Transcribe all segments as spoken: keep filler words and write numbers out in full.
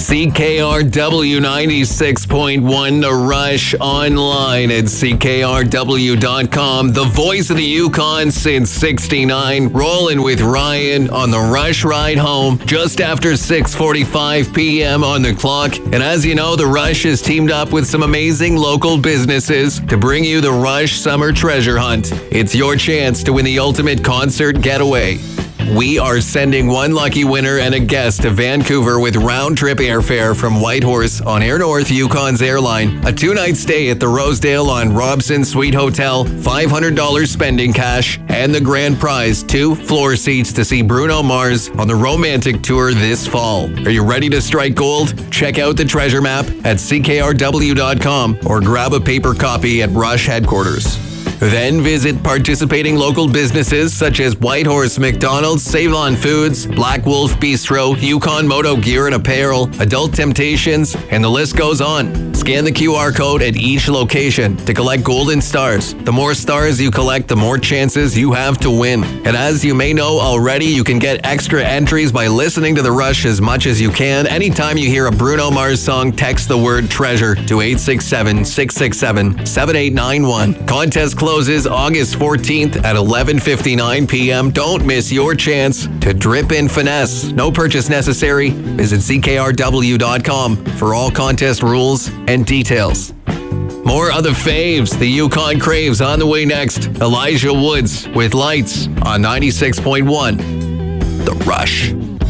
C K R W ninety-six point one, The Rush, online at C K R W dot com. The voice of the Yukon since sixty-nine. Rolling with Ryan on the Rush Ride Home just after six forty-five p.m. on the clock. And as you know, the Rush has teamed up with some amazing local businesses to bring you the Rush Summer Treasure Hunt. It's your chance to win the ultimate concert getaway. We are sending one lucky winner and a guest to Vancouver with round-trip airfare from Whitehorse on Air North Yukon's airline, a two-night stay at the Rosedale on Robson Suite Hotel, five hundred dollars spending cash, and the grand prize, two floor seats to see Bruno Mars on the Romantic Tour this fall. Are you ready to strike gold? Check out the treasure map at C K R W dot com or grab a paper copy at Rush headquarters. Then visit participating local businesses such as Whitehorse, McDonald's, Save-On Foods, Black Wolf Bistro, Yukon Moto Gear and Apparel, Adult Temptations, and the list goes on. Scan the Q R code at each location to collect golden stars. The more stars you collect, the more chances you have to win. And as you may know already, you can get extra entries by listening to The Rush as much as you can. Anytime you hear a Bruno Mars song, text the word treasure to eight six seven, six six seven, seven eight nine one. Contest closes August fourteenth at eleven fifty-nine p.m. Don't miss your chance to drip in finesse. No purchase necessary. Visit C K R W dot com for all contest rules and details. More other faves the Yukon craves on the way next. Elijah Woods with Lights on ninety-six point one. The Rush.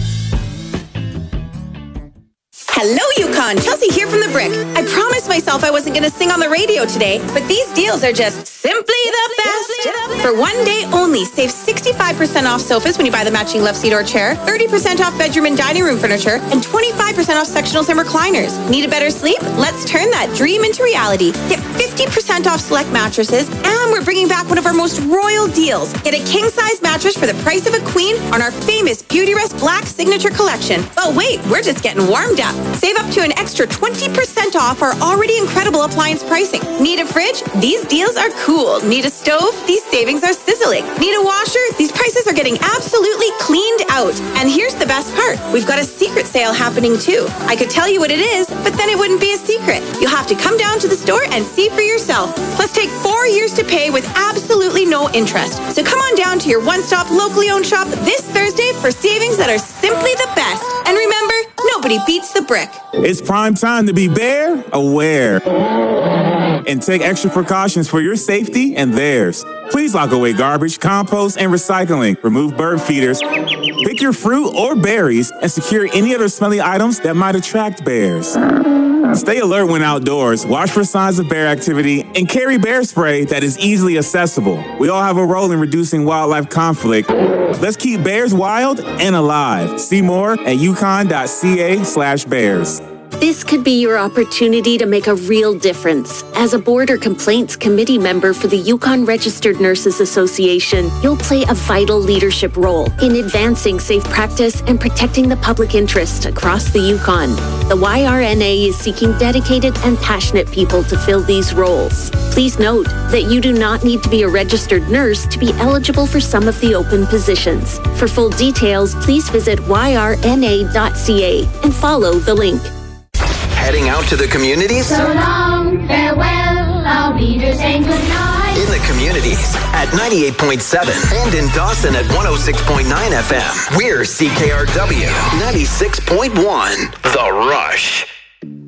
Hello, Yukon. Chelsea here from The Brick. I promised myself I wasn't going to sing on the radio today, but these deals are just simply the best. For one day only, save sixty-five percent off sofas when you buy the matching love seat or chair, thirty percent off bedroom and dining room furniture, and twenty-five percent off sectionals and recliners. Need a better sleep? Let's turn that dream into reality. Get fifty percent off select mattresses, and we're bringing back one of our most royal deals. Get a king-size mattress for the price of a queen on our famous Beautyrest Black Signature Collection. But wait, we're just getting warmed up. Save up to an extra twenty percent off our already incredible appliance pricing. Need a fridge? These deals are cool. Need a stove? These savings are sizzling. Need a washer? These prices are getting absolutely cleaned out. And here's the best part. We've got a secret sale happening too. I could tell you what it is, but then it wouldn't be a secret. You'll have to come down to the store and see for yourself. Plus take four years to pay with absolutely no interest. So come on down to your one-stop locally owned shop this Thursday for savings that are simply the best. And remember, nobody beats The Brick. It's prime time to be bear aware and take extra precautions for your safety and theirs. Please lock away garbage, compost, and recycling. Remove bird feeders. Pick your fruit or berries and secure any other smelly items that might attract bears. Stay alert when outdoors, watch for signs of bear activity, and carry bear spray that is easily accessible. We all have a role in reducing wildlife conflict. Let's keep bears wild and alive. See more at yukon.ca slash bears. This could be your opportunity to make a real difference. As a Border Complaints Committee member for the Yukon Registered Nurses Association, you'll play a vital leadership role in advancing safe practice and protecting the public interest across the Yukon. The Y R N A is seeking dedicated and passionate people to fill these roles. Please note that you do not need to be a registered nurse to be eligible for some of the open positions. For full details, please visit y r n a dot c a and follow the link. Heading out to the communities? So long, farewell, I'll be there saying goodnight. In the communities at ninety-eight point seven and in Dawson at one oh six point nine F M. We're C K R W ninety-six point one. The Rush.